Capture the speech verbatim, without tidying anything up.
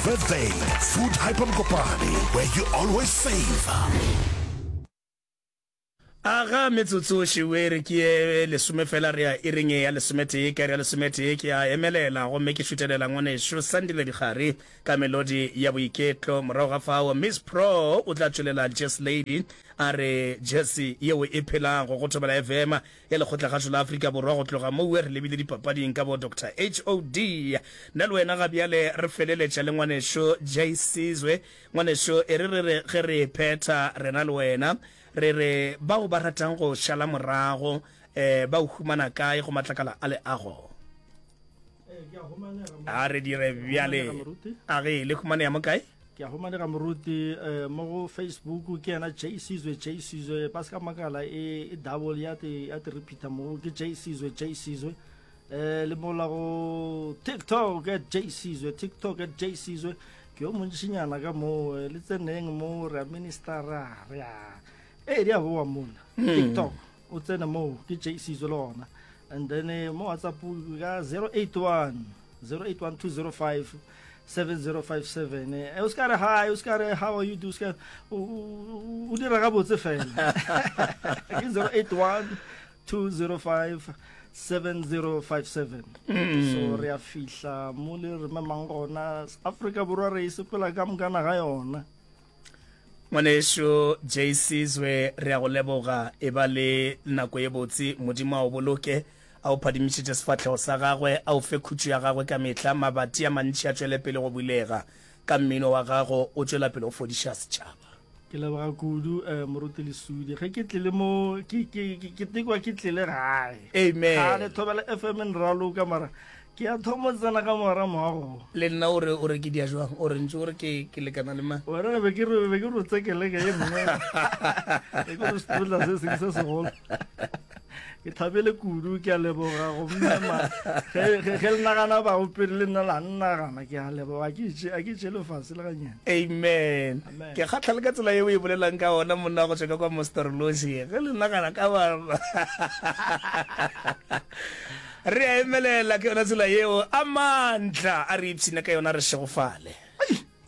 birthday, Food Hyper Mkopane, where you always save. Aga metsotso shiwere ke le sumefela rea iringe ya le sumete ke ya le sumete ke ya emelela go me ke shutelela ngone sho sandile digare ka melody ya boiketlo morago fa wa Miss Pro o tla tšwelela Just Lady are Jesse yeo e phelang go go thobela F M ya le khotla ga la Africa borwa go tloga mo we re lebile dipapading ka bo Doctor H O D nna le wena ga bjale re feleletša le ngwane sho J Sizwe ngwane sho e re re ge re pheta rena le wena re re ba go ba ratang go shala morago eh ba o humana kae go matlakala a le ago a re dire bjale a re le humana ya mokae ke a humana ga moruti mo go Facebook ke ena J Sizwe J Sizwe paska makala e double ya te a te repeata mo ke J Sizwe J Sizwe eh le mola go TikTok ke J Sizwe TikTok ke J Sizwe ke o montsinyana ka mo le tseneng mo re ministera ya eh dia bo amona TikTok o tsena mo ke J Sizwe lona and then mo WhatsApp ga zero eight one zero eight one two zero five seven zero five seven eh Oscar hi Oscar how are you do Oscar o dira ga botse fela ke zero eight one two zero five seven zero five seven so re a fihla mo le re mamangona Africa borwa re isepela ka mgana ga yona Mwanesho J Sizwe re a go leboga e ba le nako e botse modimo a o boloke a o phadimišitše sefatlhego sa gagwe a o fe khutšo ya gagwe ka metla mabati a mantši a tšwele pele go bulega ka mmino wa gago o tšwela pele go fodiša setšhaba ke leboga kudu moruti le sudi ge ke tlile mo ke ke ke tekwa ke tlile gae amen ga le thobela F M en raloka mara ke a thomo tsena ka mora moago le nna o re o re ke dia jwang o re ntse o re ke ke lekana le ma wena be ke re be ke re tsekele ke ye mongwe e go stula se se se se golo ke thabele kudu ke a leboga go mmema ge ge le nagana ba go pele nna la nna gana ke a leboga ke itse a ke tshelo fase le ganyana amen ke kgatla le ka tsela ye o e bolelang ka ona monna go tseka kwa Mostarology ge le nagana ka ba re a emelela ke yona tsela yeo amandla a re ipsina ka yona re shegofale